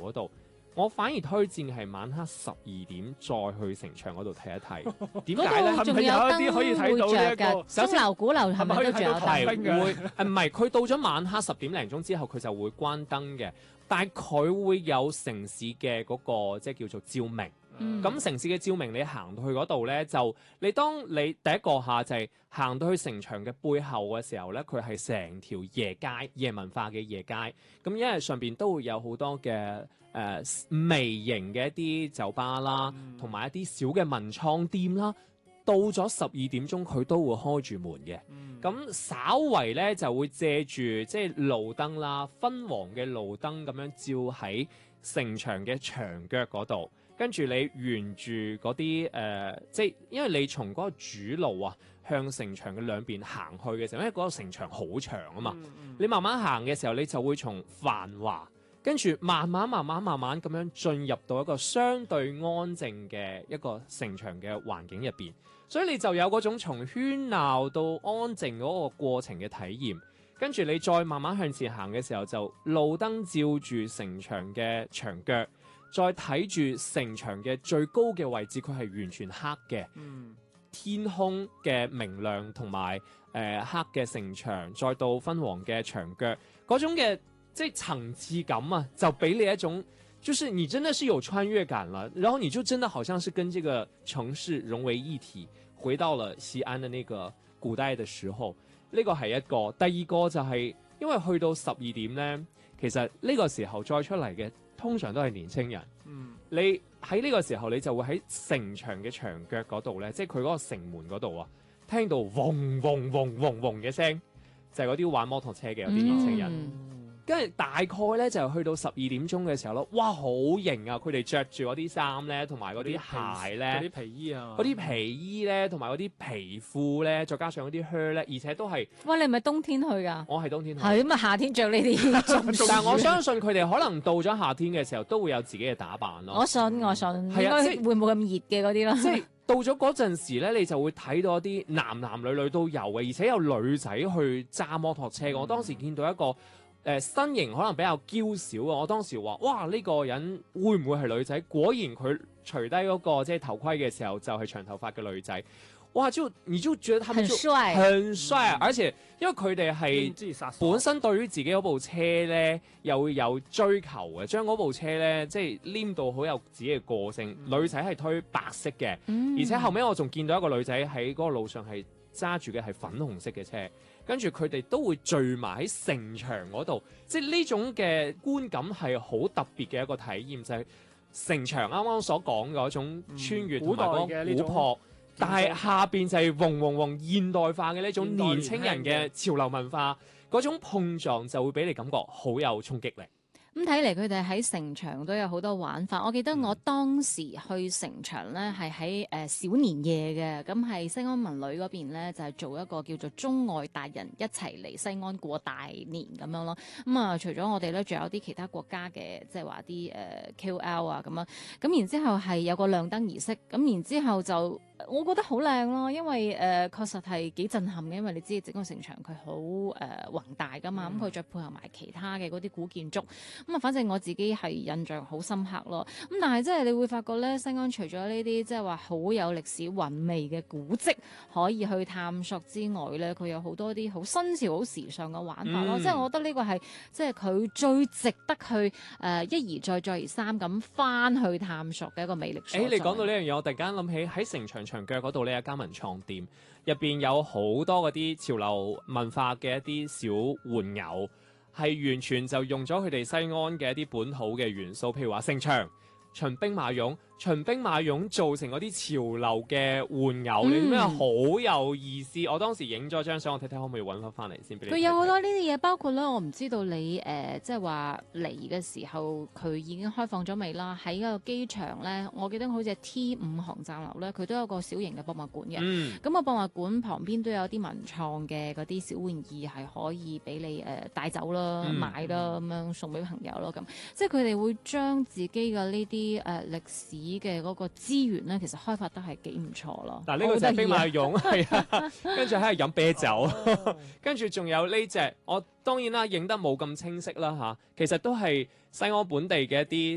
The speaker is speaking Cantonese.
嗰度。我反而推薦係晚黑12點再去城牆嗰度睇一睇。點解咧？ 仲有啲可以睇到呢一個鐘樓鼓樓係咪都仲有係燈？ 會唔係佢到咗晚黑10點零鐘之後，佢就會關燈嘅。但係佢會有城市嘅嗰個即係叫做照明。咁城市嘅照明，你行到去嗰度咧，就當你第一個下就係行到去城牆嘅背後嘅時候咧，佢係成條夜街，夜文化嘅夜街。咁因為上邊都會有好多嘅微型嘅一啲酒吧啦，同埋一啲小嘅文創店啦。到咗12點鐘，佢都會開住門嘅。咁稍為咧就會借住即係路燈啦，昏黃嘅路燈咁樣照喺城牆嘅牆腳嗰度。跟住你沿住嗰啲即係因為你從嗰個主路啊向城牆嘅兩邊行去嘅時候，因為嗰個城牆好長啊嘛，你慢慢行嘅時候，你就會從繁華跟住慢慢咁樣進入到一個相對安靜嘅一個城牆嘅環境入邊，所以你就有嗰種從喧鬧到安靜嗰個過程嘅體驗。跟住你再慢慢向前行嘅時候，就路燈照住城牆嘅牆腳。再睇住城牆嘅最高嘅位置，佢係完全黑嘅。天空嘅明亮同埋黑嘅城牆，再到昏黃嘅牆腳，嗰種嘅即係層次感啊，就俾你一種，就是你真的是有穿越感了，然後你就真的好像是跟這個城市融為一體，回到了西安的那個古代的時候。呢個係一個，第二個就係因為去到12點呢，其實呢個時候再出嚟嘅。通常都係年青人，你喺呢個時候你就會喺城牆嘅牆腳嗰度咧，即係佢嗰個城門嗰度啊，聽到嗡嗡嗡嗡嗡嘅聲，就係嗰啲玩摩托車嘅有啲年青人。跟住大概咧就去到12點鐘嘅時候咯，哇好型啊！佢哋着住嗰啲衫咧，同埋嗰啲鞋咧， 嗰啲皮衣啊， 嗰啲皮衣咧，同埋嗰啲皮褲咧，再加上嗰啲靴咧，而且都係。 喂，你係咪冬天去㗎？ 我係冬天去。 係咁啊，夏天着呢啲。 但係我相信佢哋可能到咗夏天嘅時候，都會有自己嘅打扮咯。 我信，應該會冇咁熱嘅嗰啲咯。 即係到咗嗰陣時咧，你就會睇到一啲男男女女都有嘅，而且有女仔去揸摩托車。我當時見到一個。身形可能比較嬌小啊！我當時話：哇，呢個人會唔會係女仔？果然佢除低嗰個即係頭盔嘅時候，就係長頭髮嘅女仔。哇！你就覺得他們就很帥，而且因為佢哋係本身對於自己嗰部車咧，又會有追求嘅，將嗰部車咧即係黏到好有自己嘅個性。女仔係推白色嘅，而且後尾我仲見到一個女仔喺嗰個路上係揸住嘅係粉紅色嘅車。跟住佢哋都會聚埋喺城牆嗰度，即係呢種嘅觀感係好特別嘅一個體驗，就係城牆啱啱所講嗰種穿越同埋嗰個古樸，但係下邊就係嗡嗡嗡現代化嘅呢種年青人嘅潮流文化，嗰種碰撞就會俾你感覺好有衝擊力。 咁睇嚟佢哋喺城牆都有好多玩法。我記得我當時去城牆咧係喺小年夜嘅，咁係西安文旅嗰邊咧就係做一個叫做中外達人一齊嚟西安過大年咁樣咯。咁啊，除咗我哋咧，仲有啲其他國家嘅，即係話啲KOL 啊咁樣。咁然之後係有個亮燈儀式，咁然之後就。我覺得好靚咯，因為確實係幾震撼嘅，因為你知整個城牆佢好宏大噶嘛，咁佢再配合埋其他嘅嗰啲古建築，咁啊，反正我自己係印象好深刻咯。咁但係即係你會發覺咧，西安除咗呢啲即係話好有歷史韻味嘅古蹟可以去探索之外咧，佢有好多啲好新潮、好時尚嘅玩法咯。即係我覺得呢個係即係佢最值得去一而再、再而三咁翻去探索嘅一個魅力所在。 你講到呢樣嘢，我突然間諗起喺城牆牆腳嗰度呢，有間文創店，入邊有好多嗰啲潮流文化嘅一啲小玩偶，係完全就用咗佢哋西安嘅一啲本土嘅元素，譬如話城牆、秦兵馬俑做成嗰啲潮流嘅玩偶，你知咩好有意思？我當時影咗張相，我睇睇可唔可以揾翻嚟先俾你睇睇。 佢有好多呢啲嘢，包括咧，我唔知道你即係話嚟嘅時候，佢已經開放咗未啦？喺個機場咧，我記得好似係 T5 航站樓咧，佢都有個小型嘅博物館嘅。咁個博物館旁邊都有啲文創嘅嗰啲小玩意，係可以俾你帶走啦、買啦咁樣送俾朋友咯。咁即係佢哋會將自己嘅呢啲歷史嘅嗰個資源咧，其實開發得係幾唔錯咯。 嗱，呢個就係兵馬俑，係啊，跟住喺度飲啤酒，跟住仲有呢隻，我當然啦，影得冇咁清晰啦嚇，其實都係西安本地嘅一啲